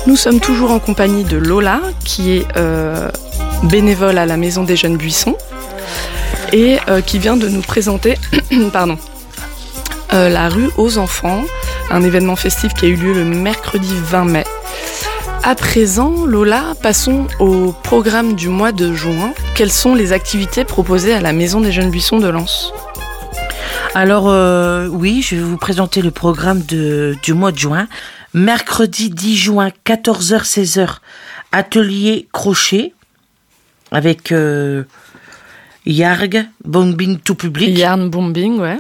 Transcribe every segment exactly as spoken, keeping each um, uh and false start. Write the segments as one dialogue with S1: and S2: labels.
S1: Nous sommes toujours en compagnie de Lola, qui est euh, bénévole à la Maison des Jeunes Buissons et euh, qui vient de nous présenter pardon, euh, la rue aux enfants, un événement festif qui a eu lieu le mercredi vingt mai. À présent, Lola, passons au programme du mois de juin. Quelles sont les activités proposées à la Maison des Jeunes Buissons de Lens ?
S2: Alors euh, oui, je vais vous présenter le programme de, du mois de juin. Mercredi dix juin, quatorze heures seize heures, atelier crochet avec euh, Yarg, bombing tout public.
S1: Yarn bombing, ouais.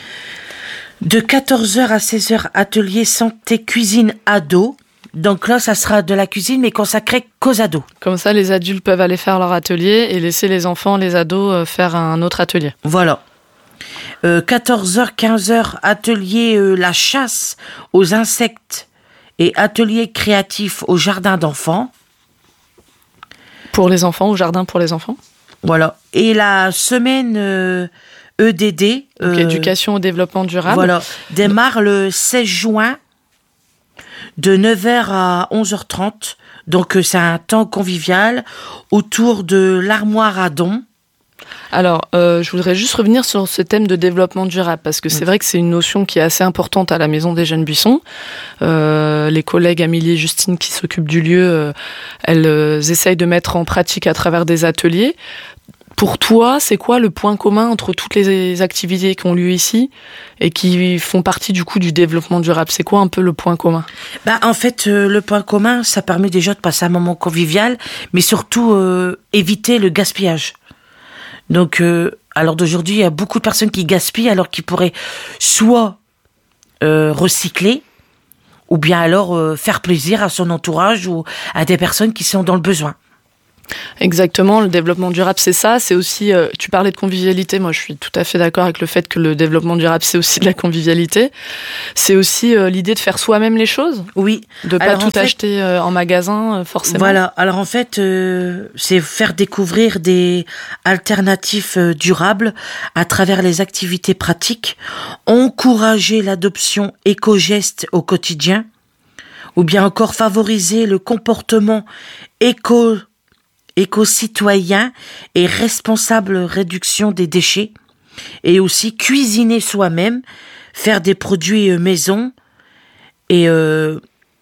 S2: De quatorze heures à seize heures, atelier santé cuisine ado. Donc là, ça sera de la cuisine, mais consacrée qu'aux ados.
S1: Comme ça, les adultes peuvent aller faire leur atelier et laisser les enfants, les ados, faire un autre atelier.
S2: Voilà. Euh, quatorze heures, quinze heures, atelier euh, la chasse aux insectes et atelier créatif au jardin d'enfants.
S1: Pour les enfants, au jardin pour les enfants.
S2: Voilà. Et la semaine euh, E D D.
S1: Donc, euh, éducation au développement durable.
S2: Voilà. Démarre le seize juin de neuf heures à onze heures trente. Donc, euh, c'est un temps convivial autour de l'armoire à dons.
S1: Alors, euh, je voudrais juste revenir sur ce thème de développement durable, parce que c'est mmh. vrai que c'est une notion qui est assez importante à la Maison des Jeunes Buissons. Euh, les collègues Amélie et Justine qui s'occupent du lieu, euh, elles euh, essayent de mettre en pratique à travers des ateliers. Pour toi, c'est quoi le point commun entre toutes les activités qui ont lieu ici et qui font partie du coup du développement durable ? C'est quoi un peu le point commun ?
S2: Bah, en fait, euh, le point commun, ça permet déjà de passer un moment convivial, mais surtout euh, éviter le gaspillage. Donc, euh, à l'heure d'aujourd'hui, il y a beaucoup de personnes qui gaspillent alors qu'ils pourraient soit euh, recycler, ou bien alors euh, faire plaisir à son entourage ou à des personnes qui sont dans le besoin.
S1: Exactement, le développement durable, c'est ça. C'est aussi, euh, tu parlais de convivialité, moi je suis tout à fait d'accord avec le fait que le développement durable, c'est aussi de la convivialité. C'est aussi euh, l'idée de faire soi-même les choses.
S2: Oui.
S1: De pas alors, tout en fait, acheter euh, en magasin, euh, forcément.
S2: Voilà, alors en fait, euh, c'est faire découvrir des alternatives euh, durables à travers les activités pratiques, encourager l'adoption éco-gestes au quotidien, ou bien encore favoriser le comportement éco éco-citoyen et responsable réduction des déchets, et aussi cuisiner soi-même, faire des produits maison, et euh,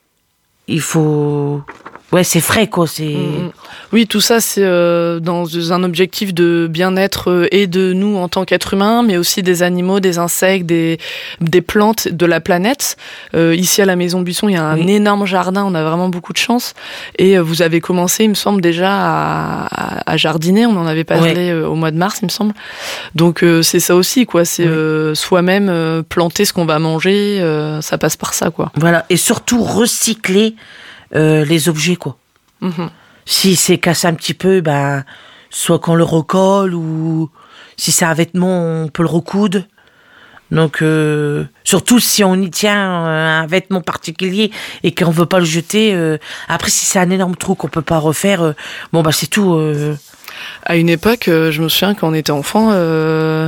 S2: il faut... Ouais, c'est frais, quoi. C'est...
S1: Mmh. Oui, tout ça, c'est euh, dans un objectif de bien-être euh, et de nous en tant qu'êtres humains, mais aussi des animaux, des insectes, des, des plantes, de la planète. Euh, ici, à la Maison Buisson, il y a un oui. énorme jardin, on a vraiment beaucoup de chance. Et euh, vous avez commencé, il me semble, déjà à, à, à jardiner. On en avait parlé oui. euh, au mois de mars, il me semble. Donc, euh, c'est ça aussi, quoi. C'est oui. euh, soi-même euh, planter ce qu'on va manger. Euh, ça passe par ça, quoi.
S2: Voilà. Et surtout, recycler Euh, les objets, quoi. Mmh. Si c'est cassé un petit peu, ben, soit qu'on le recolle, ou si c'est un vêtement, on peut le recoudre. Donc, euh, surtout si on y tient euh, un vêtement particulier et qu'on veut pas le jeter. Euh, après, si c'est un énorme trou qu'on peut pas refaire, euh, bon, bah, c'est tout. Euh...
S1: À une époque, euh, je me souviens, quand on était enfant, euh...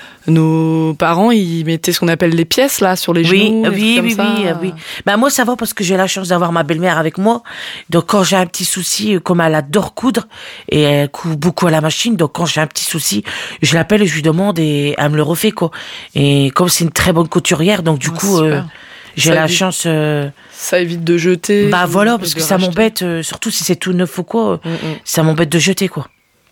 S1: nos parents, ils mettaient ce qu'on appelle les pièces, là, sur les
S2: oui,
S1: genoux.
S2: Oui,
S1: oui,
S2: oui,
S1: ça.
S2: oui, oui. Ben, moi, ça va parce que j'ai la chance d'avoir ma belle-mère avec moi. Donc, quand j'ai un petit souci, comme elle adore coudre, et elle coud beaucoup à la machine, donc quand j'ai un petit souci, je l'appelle et je lui demande et elle me le refait, quoi. Et comme c'est une très bonne couturière, donc du oh, coup, euh, j'ai ça la évite, chance... Euh,
S1: ça évite de jeter.
S2: Bah voilà, parce que ça racheter. m'embête, euh, surtout si c'est tout neuf ou quoi, mm-hmm. ça m'embête de jeter, quoi.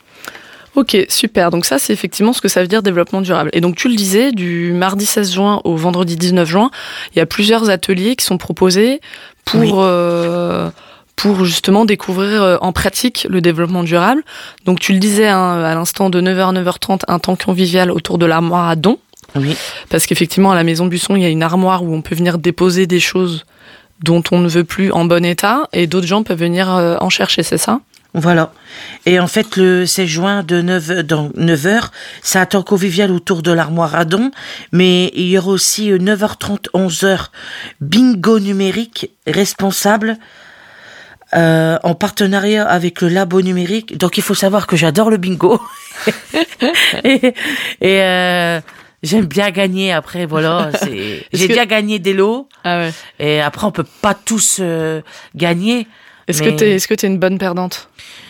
S1: Ok, super. Donc ça, c'est effectivement ce que ça veut dire développement durable. Et donc tu le disais, du mardi seize juin au vendredi dix-neuf juin, il y a plusieurs ateliers qui sont proposés pour, oui. euh, pour justement découvrir en pratique le développement durable. Donc tu le disais hein, à l'instant, de neuf heures à neuf heures trente, un temps convivial autour de l'armoire à dons.
S2: Oui.
S1: Parce qu'effectivement, à la Maison Buisson, il y a une armoire où on peut venir déposer des choses dont on ne veut plus en bon état, et d'autres gens peuvent venir en chercher, c'est ça ?
S2: Voilà. Et en fait, le seize juin de neuf heures, c'est un temps convivial autour de l'armoire à dons, mais il y aura aussi neuf heures trente, onze heures, bingo numérique responsable euh, en partenariat avec le labo numérique. Donc, il faut savoir que j'adore le bingo. et et euh, J'aime bien gagner. Après, voilà, c'est... j'ai
S1: que...
S2: déjà gagné des lots.
S1: Ah ouais.
S2: Et après, on peut pas tous euh, gagner.
S1: Est-ce
S2: mais...
S1: que t'es, est-ce que t'es une bonne perdante?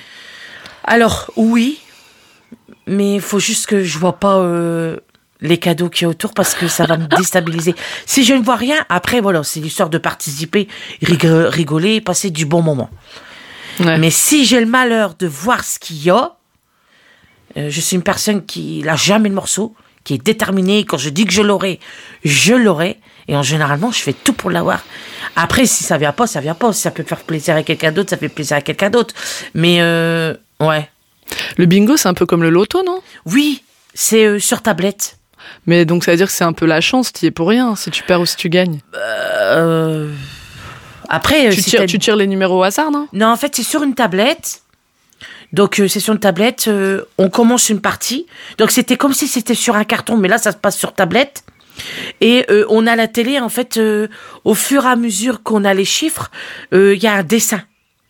S2: Alors, oui. Mais il faut juste que je vois pas euh, les cadeaux qu'il y a autour parce que ça va me déstabiliser. Si je ne vois rien, après, voilà, c'est l'histoire de participer, rig- rigoler, passer du bon moment. Ouais. Mais si j'ai le malheur de voir ce qu'il y a, euh, je suis une personne qui lâche jamais le morceau, qui est déterminée. Quand je dis que je l'aurai, je l'aurai. Et en généralement, je fais tout pour l'avoir. Après, si ça vient pas, ça vient pas. Si ça peut faire plaisir à quelqu'un d'autre, ça fait plaisir à quelqu'un d'autre. Mais, euh, ouais.
S1: Le bingo, c'est un peu comme le loto, non?
S2: Oui, c'est euh, sur tablette.
S1: Mais donc, ça veut dire que c'est un peu la chance, t'y es pour rien, si tu perds ou si tu gagnes.
S2: Euh... Après,
S1: tu,
S2: si
S1: tires, tu tires les numéros au hasard, non?
S2: Non, en fait, c'est sur une tablette. Donc, euh, c'est sur une tablette. Euh, on commence une partie. Donc, c'était comme si c'était sur un carton, mais là, ça se passe sur tablette. Et euh, on a la télé, en fait, euh, au fur et à mesure qu'on a les chiffres, il euh, y a un dessin.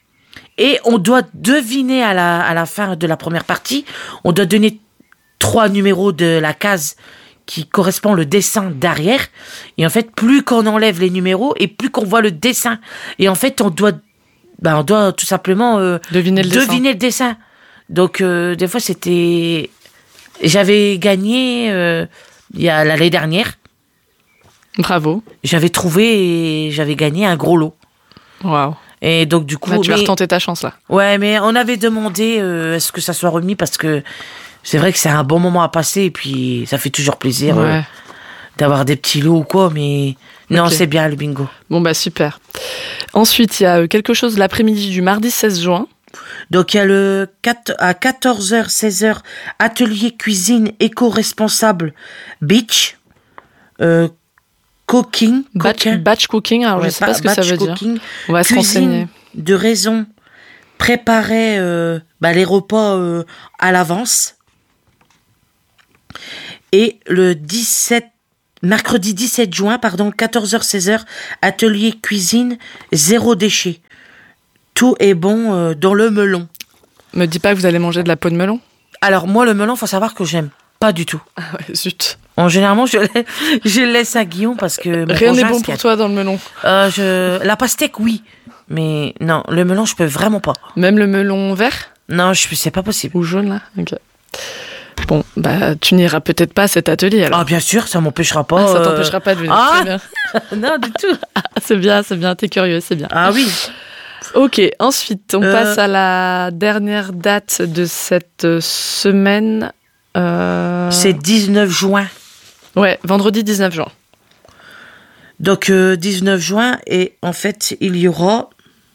S2: Et on doit deviner à la, à la fin de la première partie, on doit donner trois numéros de la case qui correspond au dessin derrière. Et en fait, plus qu'on enlève les numéros et plus qu'on voit le dessin. Et en fait, on doit, ben, on doit tout simplement euh,
S1: deviner, le,
S2: deviner
S1: dessin.
S2: le dessin. Donc, euh, des fois, c'était... J'avais gagné euh, il y a l'année dernière.
S1: Bravo.
S2: J'avais trouvé et j'avais gagné un gros lot.
S1: Waouh.
S2: Et donc, du coup...
S1: Là, tu
S2: mais...
S1: vas retenter ta chance, là.
S2: Ouais, mais on avait demandé euh, à ce que ça soit remis parce que c'est vrai que c'est un bon moment à passer et puis ça fait toujours plaisir ouais. euh, d'avoir des petits lots ou quoi, mais non, okay. C'est bien le bingo.
S1: Bon, bah super. Ensuite, il y a quelque chose l'après-midi du mardi seize juin.
S2: Donc, il y a le quatre, à quatorze heures, seize heures, atelier cuisine éco-responsable beach, euh, cooking.
S1: Batch, batch cooking, alors ouais, je sais pas ce que ça veut cooking, dire. On va se renseigner.
S2: De raison, préparer euh, bah, les repas euh, à l'avance. Et le dix-sept, mercredi dix-sept juin, pardon, quatorze heures, seize heures, atelier cuisine, zéro déchet. Tout est bon euh, dans le melon.
S1: Me dis pas que vous allez manger de la peau de melon.
S2: Alors, moi, le melon, faut savoir que j'aime pas du tout.
S1: Ah ouais, zut.
S2: En généralement, je, je le laisse à Guillaume parce que...
S1: Rien n'est bon pour toi dans le melon.
S2: Euh, je, la pastèque, oui. Mais non, le melon, je peux vraiment pas.
S1: Même le melon vert?
S2: Non, je, c'est pas possible.
S1: Ou jaune, là? Ok. Bon, bah, tu n'iras peut-être pas à cet atelier, alors.
S2: Ah, bien sûr, ça m'empêchera pas.
S1: Ah, ça t'empêchera pas de venir.
S2: Ah
S1: c'est bien.
S2: Non, du tout.
S1: Ah, c'est bien, c'est bien, t'es curieux, c'est bien.
S2: Ah oui.
S1: Ok, ensuite, on
S2: euh...
S1: passe à la dernière date de cette semaine. Euh...
S2: C'est dix-neuf juin.
S1: Ouais, vendredi dix-neuf juin.
S2: Donc, euh, dix-neuf juin, et en fait, il y aura...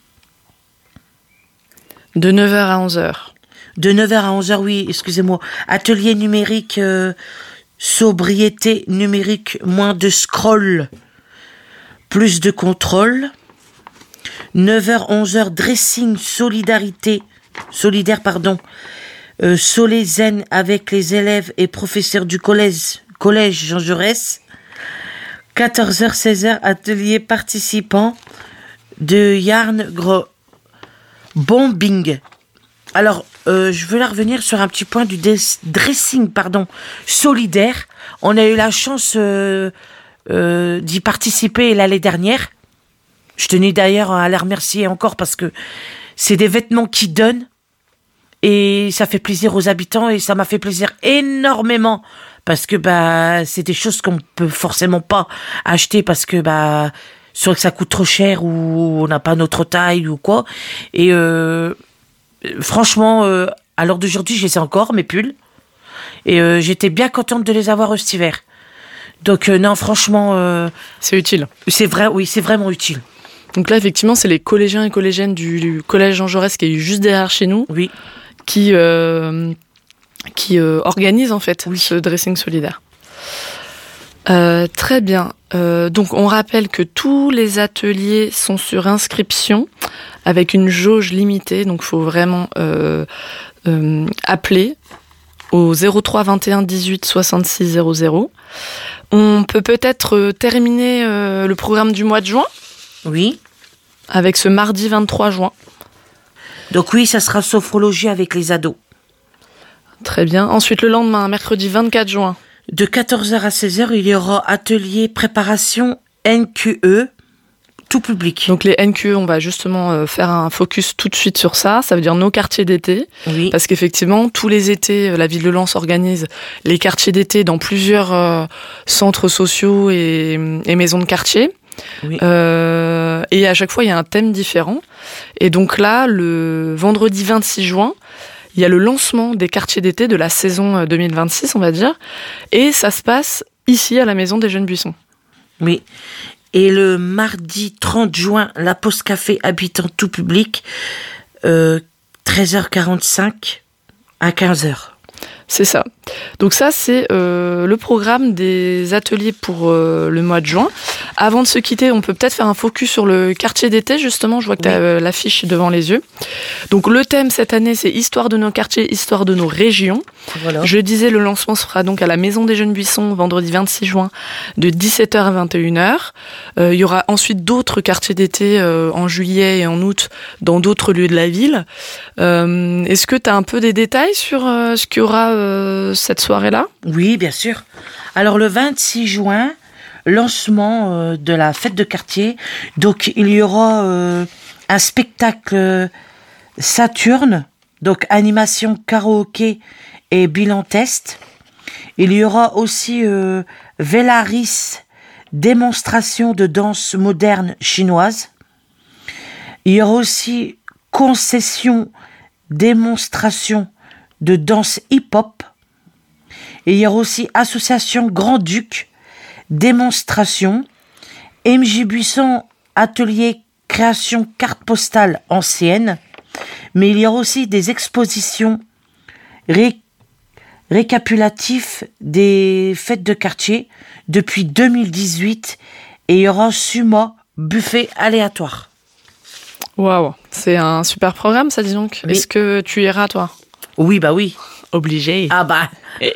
S1: De neuf heures à onze heures.
S2: De neuf heures à onze heures, oui, excusez-moi. Atelier numérique, euh, sobriété numérique, moins de scroll, plus de contrôle. neuf heures, onze heures, dressing, solidarité, solidaire, pardon, euh, Solé Zen avec les élèves et professeurs du collège, collège Jean Jaurès. quatorze heures, seize heures, atelier participants de Yarn Gros Bombing. Alors, euh, je veux là revenir sur un petit point du des- dressing, pardon, solidaire. On a eu la chance euh, euh, d'y participer l'année dernière. Je tenais d'ailleurs à les remercier encore parce que c'est des vêtements qui donnent et ça fait plaisir aux habitants et ça m'a fait plaisir énormément parce que bah c'est des choses qu'on peut forcément pas acheter parce que bah soit que ça coûte trop cher ou on n'a pas notre taille ou quoi. Et euh, franchement, euh, à l'heure d'aujourd'hui, je les ai encore mes pulls et euh, j'étais bien contente de les avoir cet hiver. Donc euh, non, franchement, euh,
S1: c'est utile.
S2: C'est vrai, oui, c'est vraiment utile.
S1: Donc là, effectivement, c'est les collégiens et collégiennes du, du collège Jean Jaurès qui est juste derrière chez nous,
S2: oui,
S1: qui euh, qui euh, organisent en fait
S2: oui.
S1: ce dressing solidaire. Euh, très bien. Euh, donc on rappelle que tous les ateliers sont sur inscription avec une jauge limitée. Donc il faut vraiment euh, euh, appeler au zéro trois vingt et un dix-huit soixante-six zéro zéro. On peut peut-être terminer euh, le programme du mois de juin.
S2: Oui.
S1: Avec ce mardi vingt-trois juin.
S2: Donc oui, ça sera sophrologie avec les ados.
S1: Très bien. Ensuite, le lendemain, mercredi vingt-quatre juin.
S2: De quatorze heures à seize heures, il y aura atelier préparation N Q E, tout public.
S1: Donc les N Q E, on va justement euh, faire un focus tout de suite sur ça. Ça veut dire nos quartiers d'été.
S2: Oui.
S1: Parce qu'effectivement, tous les étés, la ville de Lens organise les quartiers d'été dans plusieurs euh, centres sociaux et, et maisons de quartier.
S2: Oui.
S1: Euh, et à chaque fois, il y a un thème différent. Et donc là, le vendredi vingt-six juin, il y a le lancement des quartiers d'été de la saison deux mille vingt-six, on va dire. Et ça se passe ici, à la Maison des Jeunes Buissons.
S2: Oui. Et le mardi trente juin, la pause café habitant tout public, euh, treize heures quarante-cinq à quinze heures.
S1: C'est ça. Donc ça, c'est euh, le programme des ateliers pour euh, le mois de juin. Avant de se quitter, on peut peut-être faire un focus sur le quartier d'été, justement. Je vois que tu as euh, l'affiche devant les yeux. Donc le thème cette année, c'est Histoire de nos quartiers, Histoire de nos régions.
S2: Voilà.
S1: Je disais, le lancement se fera donc à la Maison des Jeunes Buissons, vendredi vingt-six juin, de dix-sept heures à vingt et une heures. Euh, il y aura ensuite d'autres quartiers d'été euh, en juillet et en août dans d'autres lieux de la ville. Euh, est-ce que tu as un peu des détails sur euh, ce qu'il y aura euh, cette soirée-là ?
S2: Oui, bien sûr. Alors, le vingt-six juin, lancement euh, de la fête de quartier. Donc, il y aura euh, un spectacle Saturne, donc animation karaoké et bilan test. Il y aura aussi euh, Vélaris, démonstration de danse moderne chinoise. Il y aura aussi concession, démonstration de danse hip-hop. Et il y aura aussi association Grand-Duc, démonstration, M J Buisson, atelier création carte postale ancienne. Mais il y aura aussi des expositions ré- récapitulatifs des fêtes de quartier depuis deux mille dix-huit et il y aura Suma, buffet aléatoire.
S1: Waouh, c'est un super programme ça, dis donc.
S2: Oui.
S1: Est-ce que tu iras toi ?
S2: Oui, bah oui.
S1: Obligé.
S2: Ah bah.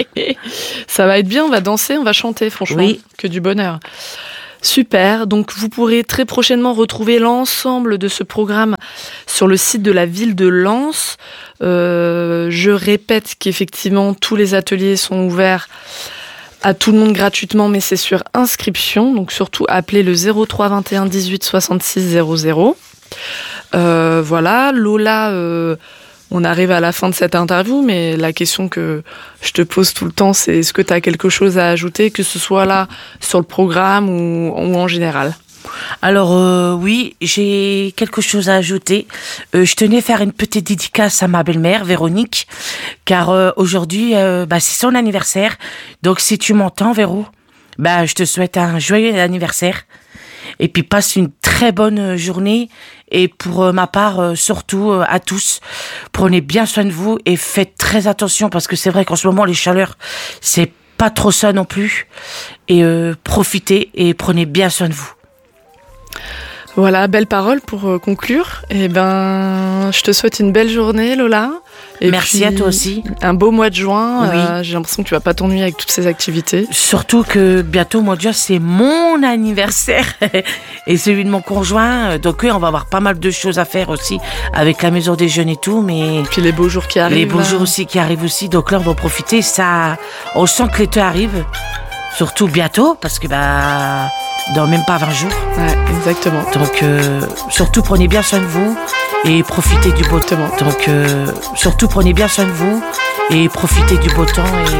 S1: Ça va être bien, on va danser, on va chanter, franchement.
S2: Oui.
S1: Que du bonheur. Super, donc vous pourrez très prochainement retrouver l'ensemble de ce programme sur le site de la ville de Lens. Euh, je répète qu'effectivement tous les ateliers sont ouverts à tout le monde gratuitement, mais c'est sur inscription, donc surtout appelez le zéro trois vingt et un dix-huit soixante-six zéro zéro. Euh, voilà, Lola, euh, on arrive à la fin de cette interview, mais la question que je te pose tout le temps, c'est est-ce que tu as quelque chose à ajouter, que ce soit là sur le programme ou, ou en général ?
S2: Alors euh, oui, j'ai quelque chose à ajouter. Euh, je tenais à faire une petite dédicace à ma belle-mère, Véronique, car euh, aujourd'hui, euh, bah, c'est son anniversaire. Donc si tu m'entends, Véro, bah, je te souhaite un joyeux anniversaire. Et puis passe une très bonne journée. Et pour euh, ma part, euh, surtout euh, à tous, prenez bien soin de vous et faites très attention parce que c'est vrai qu'en ce moment, les chaleurs, c'est pas trop ça non plus. Et euh, profitez et prenez bien soin de vous.
S1: Voilà, belle parole pour euh, conclure. Et ben, je te souhaite une belle journée, Lola. Et
S2: merci
S1: puis,
S2: à toi aussi.
S1: Un beau mois de juin.
S2: Oui.
S1: Euh, j'ai l'impression que tu vas pas t'ennuyer avec toutes ces activités.
S2: Surtout que bientôt, au mois de juin, c'est mon anniversaire et celui de mon conjoint. Donc oui, on va avoir pas mal de choses à faire aussi avec la maison des jeunes et tout. Mais
S1: et puis les beaux jours qui arrivent.
S2: Les beaux
S1: là.
S2: jours aussi qui arrivent aussi. Donc là, on va profiter. Ça, on sent que l'été arrive. Surtout bientôt, parce que bah, dans même pas vingt jours.
S1: Ouais, exactement.
S2: Donc euh, surtout prenez bien soin de vous et profitez du beau temps. Donc euh, surtout prenez bien soin de vous et profitez du beau temps. Et